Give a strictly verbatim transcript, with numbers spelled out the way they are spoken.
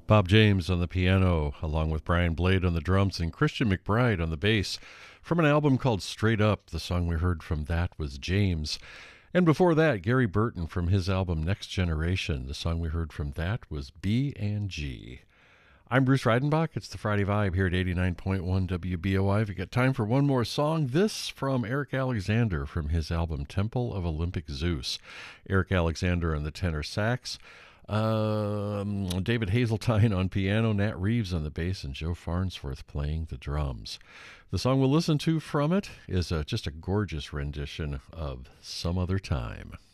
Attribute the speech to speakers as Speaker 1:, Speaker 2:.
Speaker 1: Bob James on the piano, along with Brian Blade on the drums and Christian McBride on the bass. From an album called Straight Up, the song we heard from that was James. And before that, Gary Burton from his album Next Generation. The song we heard from that was B and G. I'm Bruce Reidenbach. It's the Friday Vibe here at eighty-nine point one W B O I. We've got time for one more song. This from Eric Alexander from his album Temple of Olympic Zeus. Eric Alexander on the tenor sax. Um, David Hazeltine on piano, Nat Reeves on the bass, and Joe Farnsworth playing the drums. The song we'll listen to from it is uh, just a gorgeous rendition of Some Other Time.